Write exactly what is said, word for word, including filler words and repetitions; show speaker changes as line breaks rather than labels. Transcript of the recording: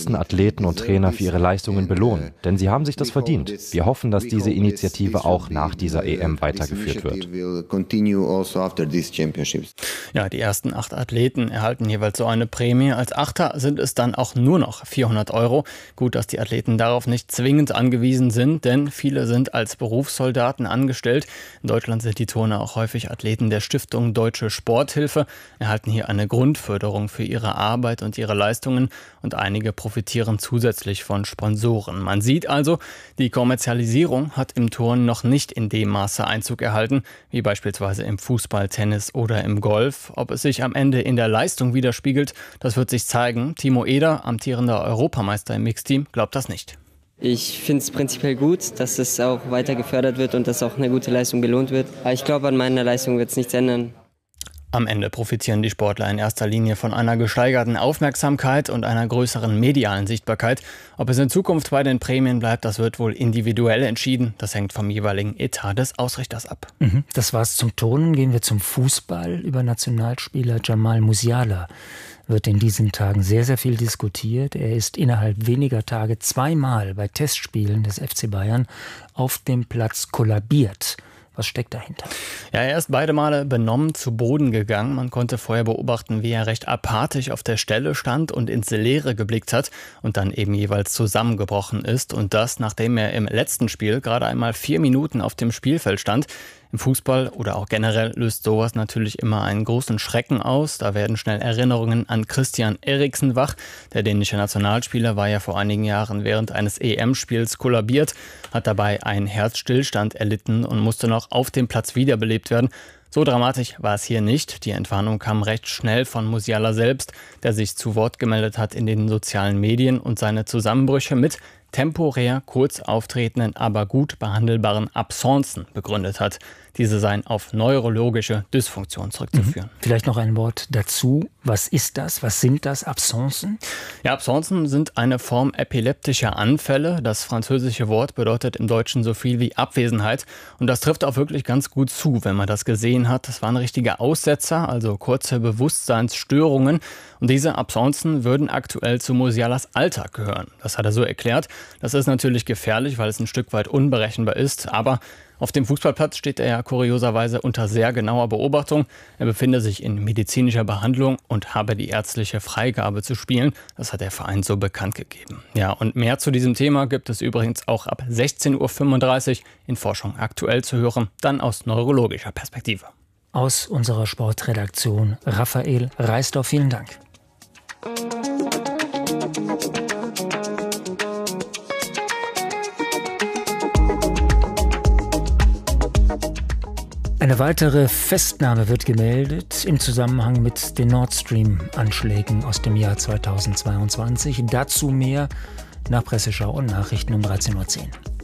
müssen Athleten und Trainer für ihre Leistungen belohnen, denn sie haben sich das verdient. Wir hoffen, dass diese Initiative auch nach dieser E M weitergeführt wird.
Ja, die ersten acht Athleten erhalten jeweils so eine Prämie. Als Achter sind es dann auch nur noch vierhundert Euro. Gut, dass die Athleten darauf nicht zwingend angewiesen sind, denn viele sind als Berufssoldaten angestellt. In Deutschland sind die Turner auch häufig Athleten der Stiftung Deutsche Sporthilfe, erhalten hier eine Grundförderung für ihre Arbeit und ihre Leistungen und einige profitieren zusätzlich von Sponsoren. Man sieht also, die Kommerzialisierung hat im Turnen noch nicht in dem Maße Einzug erhalten, wie beispielsweise im Fußball, Tennis oder im Golf. Ob es sich am Ende in der Leistung widerspiegelt, das wird sich zeigen. Timo Eder, amtierender Europameister im Mixteam, glaubt das nicht.
Ich finde es prinzipiell gut, dass es auch weiter gefördert wird und dass auch eine gute Leistung belohnt wird. Aber ich glaube, an meiner Leistung wird es nichts ändern.
Am Ende profitieren die Sportler in erster Linie von einer gesteigerten Aufmerksamkeit und einer größeren medialen Sichtbarkeit. Ob es in Zukunft bei den Prämien bleibt, das wird wohl individuell entschieden. Das hängt vom jeweiligen Etat des Ausrichters ab.
Mhm, das war's zum Turnen. Gehen wir zum Fußball. Über Nationalspieler Jamal Musiala wird in diesen Tagen sehr, sehr viel diskutiert. Er ist innerhalb weniger Tage zweimal bei Testspielen des F C Bayern auf dem Platz kollabiert. Was steckt dahinter?
Ja, er ist beide Male benommen zu Boden gegangen. Man konnte vorher beobachten, wie er recht apathisch auf der Stelle stand und ins Leere geblickt hat und dann eben jeweils zusammengebrochen ist. Und das, nachdem er im letzten Spiel gerade einmal vier Minuten auf dem Spielfeld stand. Im Fußball oder auch generell löst sowas natürlich immer einen großen Schrecken aus. Da werden schnell Erinnerungen an Christian Eriksen wach. Der dänische Nationalspieler war ja vor einigen Jahren während eines E M-Spiels kollabiert, hat dabei einen Herzstillstand erlitten und musste noch auf dem Platz wiederbelebt werden. So dramatisch war es hier nicht. Die Entwarnung kam recht schnell von Musiala selbst, der sich zu Wort gemeldet hat in den sozialen Medien und seine Zusammenbrüche mit temporär kurz auftretenden, aber gut behandelbaren Absenzen begründet hat. Diese seien auf neurologische Dysfunktion zurückzuführen.
Mhm. Vielleicht noch ein Wort dazu. Was ist das? Was sind das, Absenzen?
Ja, Absenzen sind eine Form epileptischer Anfälle. Das französische Wort bedeutet im Deutschen so viel wie Abwesenheit. Und das trifft auch wirklich ganz gut zu, wenn man das gesehen hat. Das waren richtige Aussetzer, also kurze Bewusstseinsstörungen. Und diese Absenzen würden aktuell zu Musialas Alltag gehören. Das hat er so erklärt. Das ist natürlich gefährlich, weil es ein Stück weit unberechenbar ist. Aber auf dem Fußballplatz steht er ja kurioserweise unter sehr genauer Beobachtung. Er befinde sich in medizinischer Behandlung und habe die ärztliche Freigabe zu spielen. Das hat der Verein so bekannt gegeben. Ja, und mehr zu diesem Thema gibt es übrigens auch ab sechzehn Uhr fünfunddreißig in Forschung aktuell zu hören, dann aus neurologischer Perspektive.
Aus unserer Sportredaktion Raphael Reisdorf, vielen Dank. Eine weitere Festnahme wird gemeldet im Zusammenhang mit den Nord Stream-Anschlägen aus dem Jahr zweitausendzweiundzwanzig. Dazu mehr nach Presseschau und Nachrichten um dreizehn Uhr zehn.